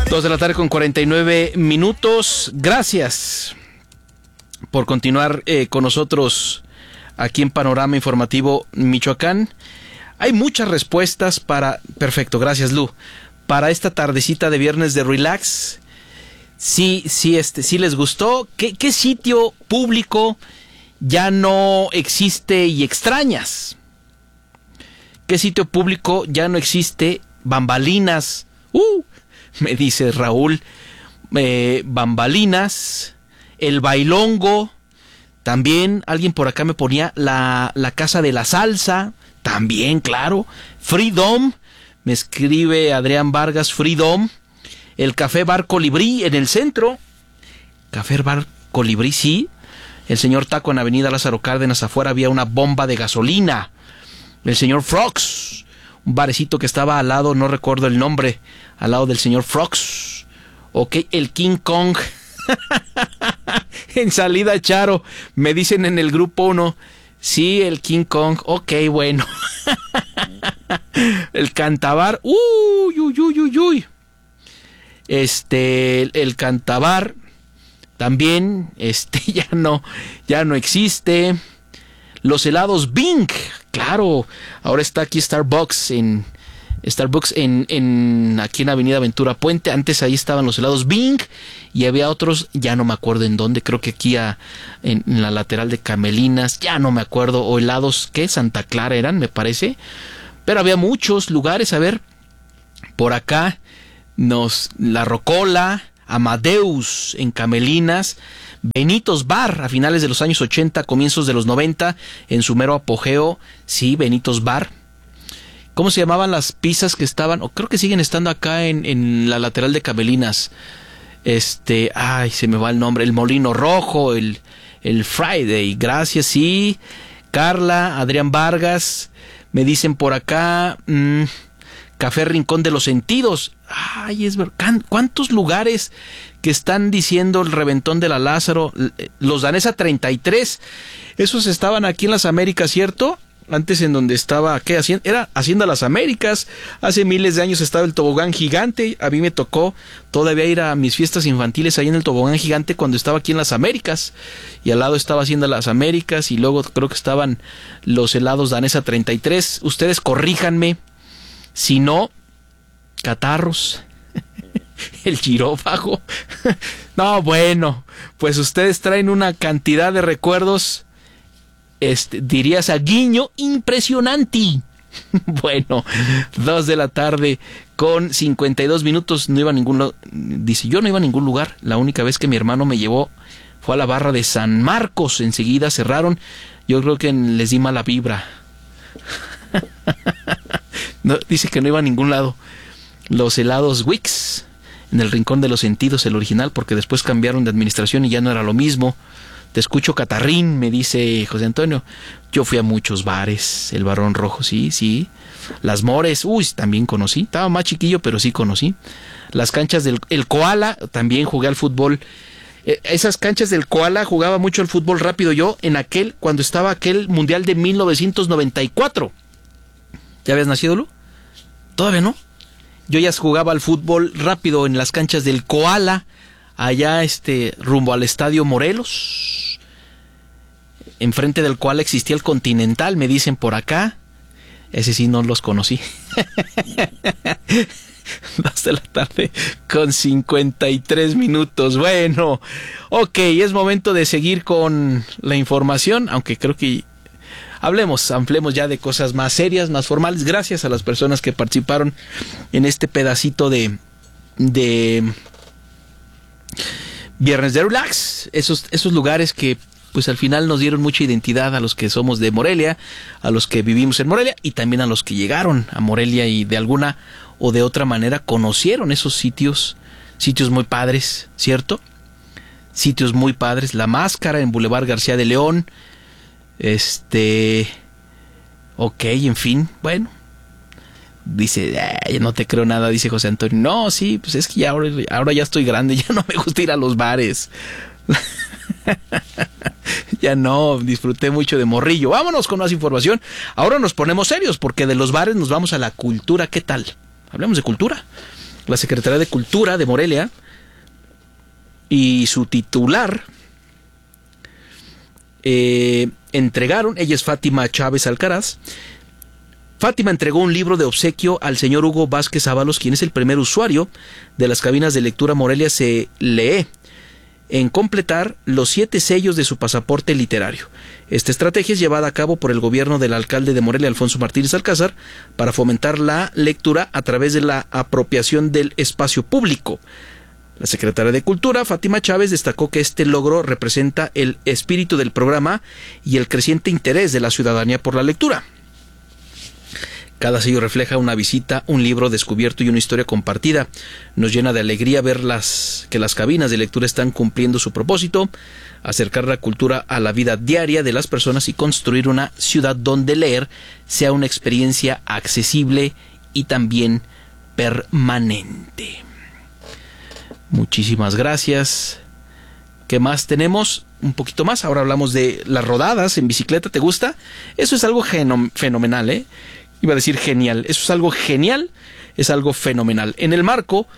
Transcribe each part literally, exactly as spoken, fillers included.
Dos de la tarde con cuarenta y nueve minutos. Gracias por continuar eh, con nosotros aquí en Panorama Informativo Michoacán. Hay muchas respuestas para... Perfecto, gracias, Lu. Para esta tardecita de viernes de relax. Sí, sí, este, sí les gustó. ¿Qué, qué sitio público ya no existe y extrañas? ¿Qué sitio público ya no existe? Bambalinas. Uh, me dice Raúl. Eh, bambalinas. El bailongo. También alguien por acá me ponía la, la casa de la salsa. También, claro. Freedom. Me escribe Adrián Vargas. Freedom. El Café Bar Colibrí en el centro. Café Bar Colibrí, sí. El señor Taco en Avenida Lázaro Cárdenas. Afuera había una bomba de gasolina. El señor Frogs. Un barecito que estaba al lado, no recuerdo el nombre. Al lado del señor Frogs. Ok, el King Kong. En salida Charo. Me dicen en el grupo uno. Sí, el King Kong. Ok, bueno. El Cantabar. Uy, uy, uy, uy, uy. Este, el, el Cantabar también, este, ya no, ya no existe. Los helados Bing, claro, ahora está aquí Starbucks en Starbucks en, en aquí en Avenida Ventura Puente. Antes ahí estaban los helados Bing y había otros, ya no me acuerdo en dónde, creo que aquí a, en, en la lateral de Camelinas, ya no me acuerdo, o helados, ¿qué? Santa Clara eran, me parece, pero había muchos lugares. A ver, por acá nos La Rocola, Amadeus en Camelinas, Benitos Bar a finales de los años ochenta, comienzos de los noventa, en su mero apogeo, sí, Benitos Bar. ¿Cómo se llamaban las pizzas que estaban? O creo que siguen estando acá en, en la lateral de Camelinas. Este, ay, se me va el nombre, el Molino Rojo, el, el Friday, gracias, sí. Carla, Adrián Vargas, me dicen por acá... Mmm, Café Rincón de los Sentidos. Ay, es verdad. ¿Cuántos lugares que están diciendo el Reventón de la Lázaro? Los Danesa treinta y tres. Esos estaban aquí en las Américas, ¿cierto? Antes en donde estaba, ¿qué hacían? Era Hacienda Las Américas. Hace miles de años estaba el Tobogán Gigante. A mí me tocó todavía ir a mis fiestas infantiles ahí en el Tobogán Gigante cuando estaba aquí en las Américas. Y al lado estaba Hacienda Las Américas y luego creo que estaban los helados Danesa treinta y tres. Ustedes corríjanme. Si no, Catarros, el Girófago. No, bueno, pues ustedes traen una cantidad de recuerdos, este, dirías a guiño, impresionante. Bueno, dos de la tarde con cincuenta y dos minutos, no iba a ningún lugar. Dice, yo no iba a ningún lugar. La única vez que mi hermano me llevó fue a la barra de San Marcos. Enseguida cerraron. Yo creo que les di mala vibra. No, dice que no iba a ningún lado. Los helados Wix en el Rincón de los Sentidos, el original, porque después cambiaron de administración y ya no era lo mismo. Te escucho Catarrín, me dice José Antonio. Yo fui a muchos bares. El Barón Rojo, sí, sí. Las Mores, uy, también conocí. Estaba más chiquillo, pero sí conocí. Las canchas del el Koala, también jugué al fútbol. Eh, esas canchas del Koala jugaba mucho al fútbol rápido yo en aquel, cuando estaba aquel Mundial de mil novecientos noventa y cuatro. ¿Ya habías nacido, Lu? ¿Todavía no? Yo ya jugaba al fútbol rápido en las canchas del Koala, allá este rumbo al Estadio Morelos. Enfrente del Koala existía el Continental, me dicen por acá. Ese sí no los conocí. Dos de la tarde con cincuenta y tres minutos. Bueno, ok, es momento de seguir con la información, aunque creo que hablemos, ampliemos ya de cosas más serias, más formales. Gracias a las personas que participaron en este pedacito de, de Viernes de Relax. Esos, esos lugares que pues al final nos dieron mucha identidad a los que somos de Morelia, a los que vivimos en Morelia y también a los que llegaron a Morelia y de alguna o de otra manera conocieron esos sitios, sitios muy padres, ¿cierto? Sitios muy padres. La Máscara en Boulevard García de León. Este, ok, en fin, bueno, dice, eh, no te creo nada, dice José Antonio. No, sí, pues es que ya ahora, ahora ya estoy grande, ya no me gusta ir a los bares. Ya no, disfruté mucho de morrillo. Vámonos con más información. Ahora nos ponemos serios porque de los bares nos vamos a la cultura. ¿Qué tal? Hablemos de cultura. la Secretaría de Cultura de Morelia y su titular eh, entregaron, ella es Fátima Chávez Alcaraz. Fátima entregó un libro de obsequio al señor Hugo Vázquez Ábalos, quien es el primer usuario de las cabinas de lectura Morelia Se Lee, en completar los siete sellos de su pasaporte literario. Esta estrategia es llevada a cabo por el gobierno del alcalde de Morelia, Alfonso Martínez Alcázar, para fomentar la lectura a través de la apropiación del espacio público. La secretaria de Cultura, Fátima Chávez, destacó que este logro representa el espíritu del programa y el creciente interés de la ciudadanía por la lectura. Cada sello refleja una visita, un libro descubierto y una historia compartida. Nos llena de alegría ver las, que las cabinas de lectura están cumpliendo su propósito, acercar la cultura a la vida diaria de las personas y construir una ciudad donde leer sea una experiencia accesible y también permanente. Muchísimas gracias. ¿Qué más tenemos? Un poquito más. Ahora hablamos de las rodadas en bicicleta. ¿Te gusta? Eso es algo fenomenal, ¿eh? Iba a decir genial. Eso es algo genial, es algo fenomenal. En el marco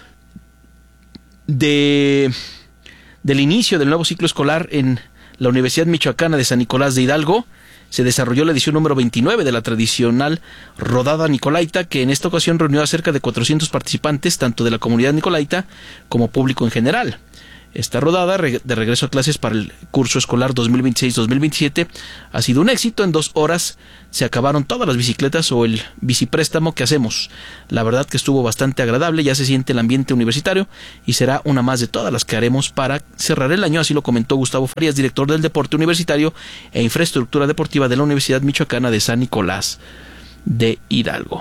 de del inicio del nuevo ciclo escolar en la Universidad Michoacana de San Nicolás de Hidalgo, se desarrolló la edición número veintinueve de la tradicional Rodada Nicolaita, que en esta ocasión reunió a cerca de cuatrocientos participantes, tanto de la comunidad nicolaita como público en general. Esta rodada, de regreso a clases para el curso escolar dos mil veintiséis dos mil veintisiete, ha sido un éxito. En dos horas se acabaron todas las bicicletas o el bicipréstamo que hacemos. La verdad que estuvo bastante agradable, ya se siente el ambiente universitario y será una más de todas las que haremos para cerrar el año, así lo comentó Gustavo Farías, director del Deporte Universitario e Infraestructura Deportiva de la Universidad Michoacana de San Nicolás de Hidalgo.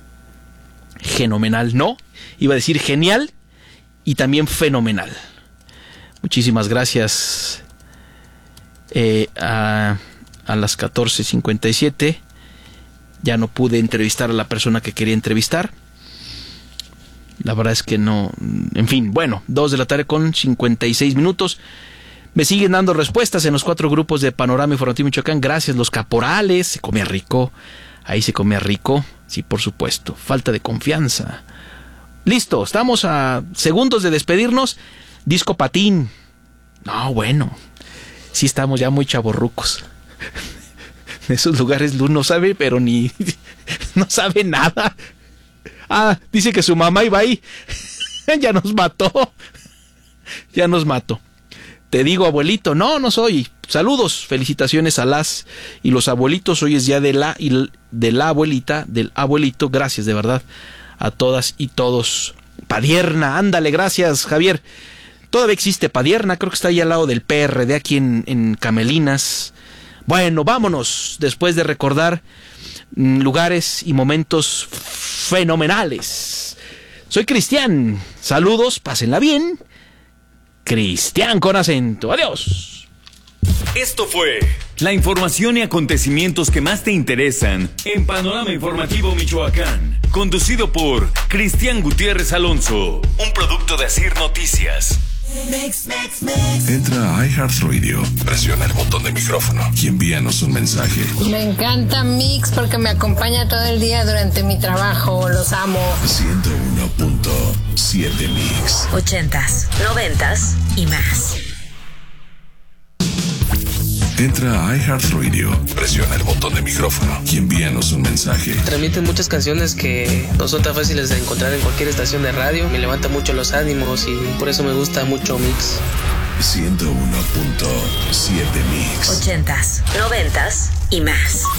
Fenomenal, ¿no? Iba a decir genial y también fenomenal. Muchísimas gracias. Eh, a, a las catorce cincuenta y siete ya no pude entrevistar a la persona que quería entrevistar. La verdad es que no. En fin, bueno, dos de la tarde con cincuenta y seis minutos. Me siguen dando respuestas en los cuatro grupos de Panorama Informativo Michoacán. Gracias, los caporales. Se comía rico. Ahí se comía rico. Sí, por supuesto. Falta de confianza. Listo, estamos a segundos de despedirnos. Disco Patín. No, bueno. Sí estamos ya muy chavorrucos. En esos lugares Luz no sabe, pero ni... no sabe nada. Ah, dice que su mamá iba ahí. Ya nos mató. Ya nos mató. Te digo, abuelito. No, no soy. Saludos, felicitaciones a las y los abuelitos. Hoy es día de la, y de la abuelita, del abuelito. Gracias, de verdad, a todas y todos. Padierna, ándale, gracias, Javier. Todavía existe Padierna, creo que está ahí al lado del P R D, aquí en, en Camelinas. Bueno, vámonos, después de recordar mm, lugares y momentos fenomenales. Soy Cristian, saludos, pásenla bien. Cristian con acento, adiós. Esto fue la información y acontecimientos que más te interesan en Panorama Informativo Michoacán, conducido por Cristian Gutiérrez Alonso, un producto de Asir Noticias. Mix, mix, mix. Entra a iHeartRadio, presiona el botón de micrófono y envíanos un mensaje. Me encanta Mix porque me acompaña todo el día durante mi trabajo, los amo. ciento uno punto siete Mix. Ochentas, noventas y más. Entra a iHeartRadio, presiona el botón de micrófono y envíanos un mensaje. Transmiten muchas canciones que no son tan fáciles de encontrar en cualquier estación de radio. Me levanta mucho los ánimos y por eso me gusta mucho Mix. ciento uno punto siete Mix. Ochentas, noventas y más.